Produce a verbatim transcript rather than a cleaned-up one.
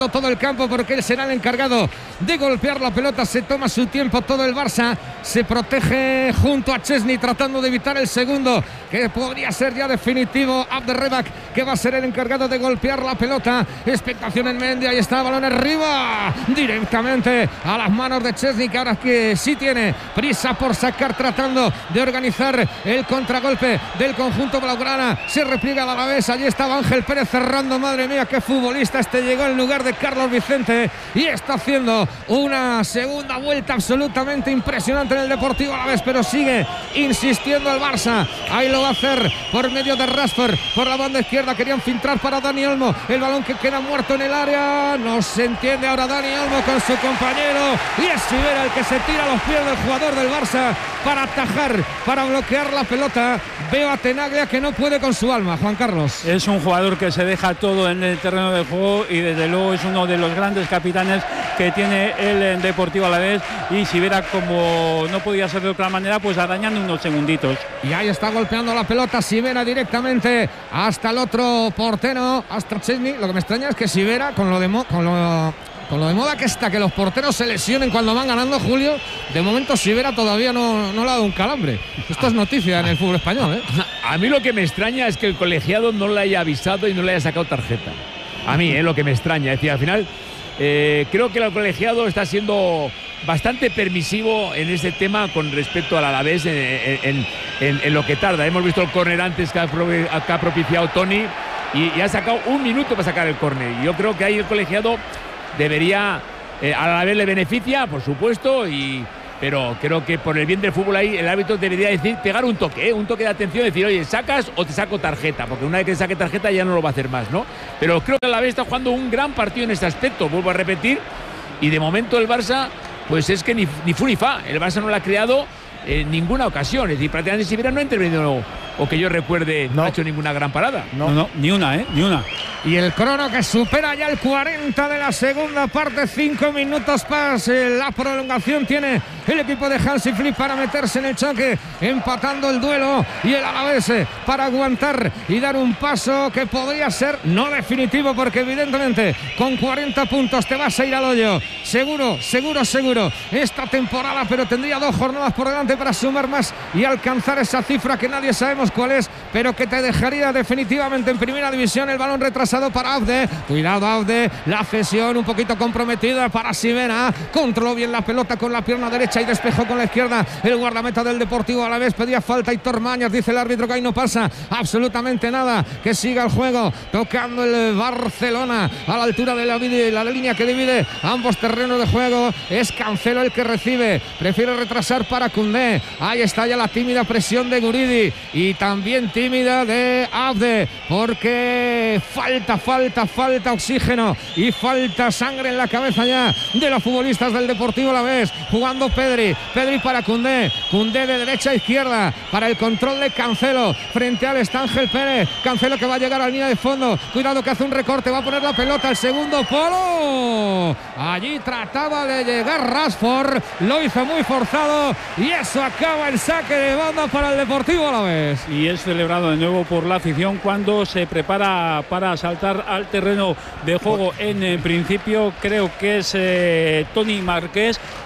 todo el campo porque él será el encargado de golpear la pelota. Se toma su tiempo todo el Barça, se protege junto a Szczęsny tratando de evitar el segundo que podría ser ya definitivo. Abderrabak, que va a ser el encargado de golpear la pelota. Expectación en Mendy, ahí está, balón arriba directamente a las manos de Szczęsny, que ahora que sí tiene prisa por sacar, tratando de organizar el contragolpe del conjunto blaugrana. Se repliega a la vez, allí estaba Ángel Pérez cerrando. Madre mía, qué futbolista este, llegó en lugar de Carlos Vicente y está haciendo una segunda vuelta absolutamente impresionante en el Deportivo Alavés, pero sigue insistiendo el Barça. Ahí lo va a hacer por medio de Rashford por la banda izquierda. Querían filtrar para Dani Olmo, el balón que queda muerto en el área. No se entiende ahora Dani Olmo con su compañero y es Sivera el que se tira a los pies del jugador del Barça para atajar, para bloquear la pelota. Veo a Tenaglia que no puede con su alma. Juan Carlos, es un jugador que se deja todo en el terreno del juego y desde luego es uno de los grandes capitanes que tiene el Deportivo Alavés, y Sivera, como no podía ser de otra manera, pues arañando unos segunditos. Y ahí está golpeando la pelota Sivera directamente hasta el otro portero, hasta Szczęsny. Lo que me extraña es que Sivera, con lo de mo- con lo Con lo de moda que está, que los porteros se lesionen cuando van ganando, Julio, de momento Sivera todavía no, no le ha dado un calambre. Esto es noticia en el fútbol español, ¿eh? A mí lo que me extraña es que el colegiado no le haya avisado y no le haya sacado tarjeta. A mí, es lo que me extraña. Es decir, al final, eh, creo que el colegiado está siendo bastante permisivo en este tema con respecto al Alavés en, en, en, en lo que tarda. Hemos visto el córner antes que ha, que ha propiciado Toni y, y ha sacado un minuto para sacar el córner. Y yo creo que ahí el colegiado debería, eh, a la vez le beneficia, por supuesto, y, pero creo que por el bien del fútbol ahí el árbitro debería decir, pegar un toque, ¿eh? un toque de atención, decir, oye, ¿sacas o te saco tarjeta? Porque una vez que saque tarjeta ya no lo va a hacer más, ¿no? Pero creo que a la vez está jugando un gran partido en este aspecto, vuelvo a repetir, y de momento el Barça, pues es que ni, ni fu ni fa, el Barça no lo ha creado en ninguna ocasión, es decir, prácticamente Sivera no ha intervenido, o que yo recuerde, no, no ha hecho ninguna gran parada. No, no, ni una, ¿eh? Ni una. Y el crono que supera ya el cuarenta de la segunda parte, cinco minutos más. La prolongación tiene el equipo de Hansi Flick para meterse en el choque, empatando el duelo, y el Alavés para aguantar y dar un paso que podría ser no definitivo, porque evidentemente con cuarenta puntos te vas a ir al hoyo. Seguro, seguro, seguro esta temporada, pero tendría dos jornadas por delante para sumar más y alcanzar esa cifra que nadie sabemos cuál es, pero que te dejaría definitivamente en primera división. El balón retrasado para Abde, cuidado Abde, la cesión un poquito comprometida para Sivera, controló bien la pelota con la pierna derecha y despejó con la izquierda el guardameta del Deportivo Alavés. Pedía falta Hitor Mañas, dice el árbitro que ahí no pasa absolutamente nada, que siga el juego, tocando el Barcelona a la altura de la, la línea que divide ambos terrenos de juego. Es Cancelo el que recibe, prefiere retrasar para Koundé, ahí está ya la tímida presión de Guridi y también tímida de Abde, porque falta, falta, falta oxígeno y falta sangre en la cabeza ya de los futbolistas del Deportivo Alavés. Jugando Pedri, Pedri para Koundé, Koundé de derecha a izquierda para el control de Cancelo, frente al está Ángel Pérez, Cancelo que va a llegar a la línea de fondo, cuidado que hace un recorte, va a poner la pelota al segundo polo, allí trataba de llegar Rashford, lo hizo muy forzado y eso acaba el saque de banda para el Deportivo Alavés. Y es celebrado de nuevo por la afición cuando se prepara para saltar al terreno de juego. En, en principio creo que es eh, Toni Marqués.